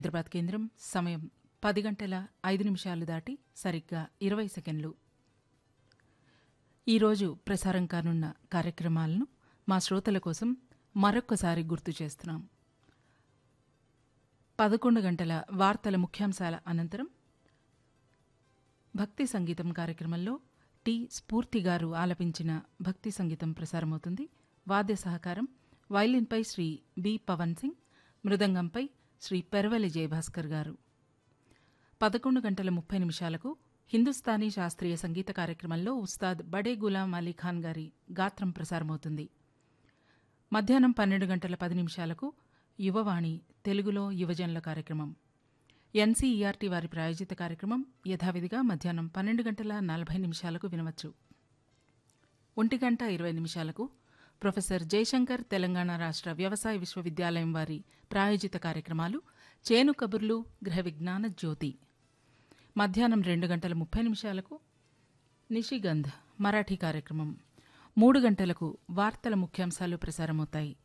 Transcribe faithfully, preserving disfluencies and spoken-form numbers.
హైదరాబాద్ కేంద్రం సమయం పది గంటల ఐదు నిమిషాలు దాటి సరిగ్గా ఇరవై సెకండ్లు. ఈరోజు ప్రసారం కానున్న కార్యక్రమాలను మా శ్రోతల కోసం మరొక్కసారి గుర్తు చేస్తున్నాం. పదకొండు గంటల వార్తల ముఖ్యాంశాల అనంతరం భక్తి సంగీతం కార్యక్రమంలో టి స్ఫూర్తి గారు ఆలపించిన భక్తి సంగీతం ప్రసారమవుతుంది. వాద్య సహకారం వైలిన్పై శ్రీ బి పవన్ సింగ్, మృదంగంపై శ్రీ పెరవలి జయభాస్కర్ గారు. పదకొండు గంటల ముప్పై నిమిషాలకు హిందుస్థానీ శాస్త్రీయ సంగీత కార్యక్రమంలో ఉస్తాద్ బడే గులాం అలీ ఖాన్ గారి గాత్రం ప్రసారమవుతుంది. మధ్యాహ్నం పన్నెండు గంటల పది నిమిషాలకు యువవాణి తెలుగులో యువజనుల కార్యక్రమం. ఎన్సీఈఆర్టీ వారి ప్రాయోజిత కార్యక్రమం యథావిధిగా మధ్యాహ్నం పన్నెండు గంటల నలభై నిమిషాలకు వినవచ్చు. ఒంటి గంట ఇరవై నిమిషాలకు ప్రొఫెసర్ జయశంకర్ తెలంగాణ రాష్ట్ర వ్యవసాయ విశ్వవిద్యాలయం వారి ప్రాయోజిత కార్యక్రమాలు చేను కబుర్లు, గృహ విజ్ఞాన జ్యోతి. మధ్యాహ్నం రెండు గంటల ముప్పై నిమిషాలకు నిషిగంధ్ మరాఠీ కార్యక్రమం. మూడు గంటలకు వార్తల ముఖ్యాంశాలు ప్రసారమవుతాయి.